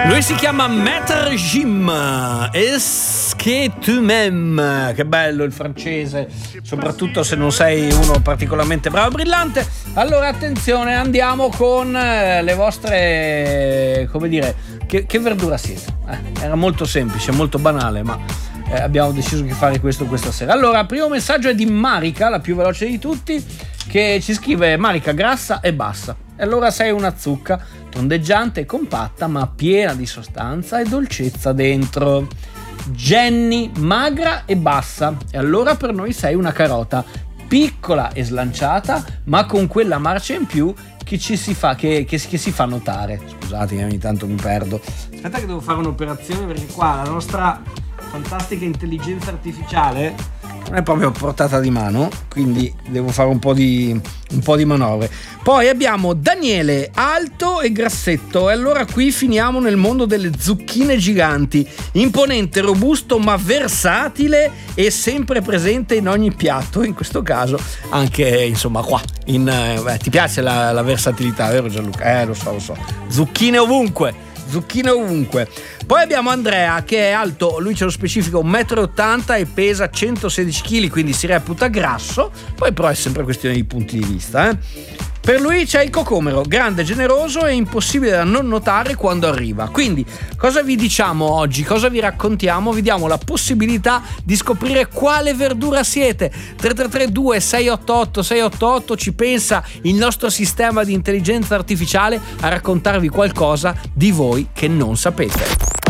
Lui si chiama Maître Jim, Est-ce que tu m'aimes? Che bello il francese, soprattutto se non sei uno particolarmente bravo e brillante. Allora attenzione, andiamo con le vostre, come dire, che verdura siete? Era molto semplice, molto banale, ma abbiamo deciso di fare questo questa sera. Allora, il primo messaggio è di Marica, la più veloce di tutti, che ci scrive: Marica, grassa e bassa. E allora sei una zucca, tondeggiante e compatta, ma piena di sostanza e dolcezza dentro. Jenny, magra e bassa. E allora per noi sei una carota, piccola e slanciata, ma con quella marcia in più che ci si fa, che si fa notare. Scusate, ogni tanto mi perdo. Aspetta che devo fare un'operazione, perché qua la nostra fantastica intelligenza artificiale non è proprio a portata di mano, quindi devo fare un po' di manovre. Poi abbiamo Daniele, alto e grassetto, e allora qui finiamo nel mondo delle zucchine giganti, imponente, robusto ma versatile e sempre presente in ogni piatto, in questo caso anche insomma qua ti piace la versatilità, vero Gianluca? Lo so, zucchine ovunque. Poi abbiamo Andrea, che è alto, lui ce lo specifica 1,80 m e pesa 116 kg, quindi si reputa grasso. Poi però è sempre questione di punti di vista, Per lui c'è il cocomero, grande, generoso e impossibile da non notare quando arriva. Quindi cosa vi diciamo oggi? Cosa vi raccontiamo? Vi diamo la possibilità di scoprire quale verdura siete. 3332 688 688, ci pensa il nostro sistema di intelligenza artificiale a raccontarvi qualcosa di voi che non sapete.